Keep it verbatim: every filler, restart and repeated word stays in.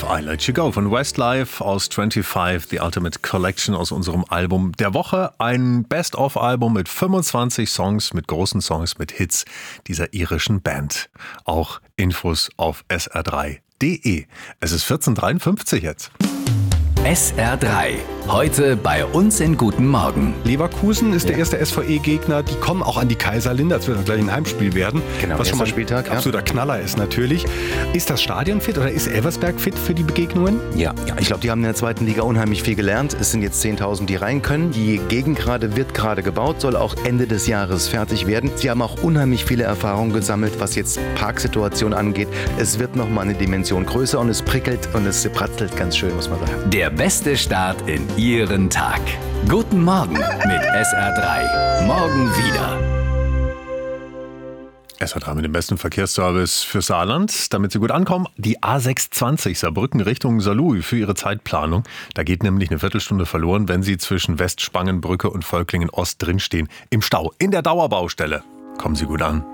If I Let You Go von Westlife aus fünfundzwanzig, The Ultimate Collection aus unserem Album der Woche. Ein Best-of-Album mit fünfundzwanzig Songs, mit großen Songs, mit Hits dieser irischen Band. Auch Infos auf S R drei Punkt de. Es ist vierzehn Uhr dreiundfünfzig jetzt. S R drei. Heute bei uns in Guten Morgen. Leverkusen ist Ja. der erste S V E-Gegner. Die kommen auch an die Kaiserlinde. Das wird dann gleich ein Heimspiel werden. Genau, was schon mal ein Spieltag, ja. absoluter Knaller ist natürlich. Ist das Stadion fit oder ist Elversberg fit für die Begegnungen? Ja, ja, ich glaube, die haben in der zweiten Liga unheimlich viel gelernt. Es sind jetzt zehntausend, die rein können. Die Gegend gerade wird gerade gebaut, soll auch Ende des Jahres fertig werden. Sie haben auch unheimlich viele Erfahrungen gesammelt, was jetzt Parksituation angeht. Es wird nochmal eine Dimension größer und es prickelt und es pratzelt ganz schön, muss man sagen. Der beste Start in Ihren Tag. Guten Morgen mit S R drei. Morgen wieder. S R drei mit dem besten Verkehrsservice für Saarland, damit Sie gut ankommen. Die A sechshundertzwanzig Saarbrücken Richtung Saarlouis für Ihre Zeitplanung. Da geht nämlich eine Viertelstunde verloren, wenn Sie zwischen Westspangenbrücke und Völklingen Ost drinstehen. Im Stau, in der Dauerbaustelle. Kommen Sie gut an.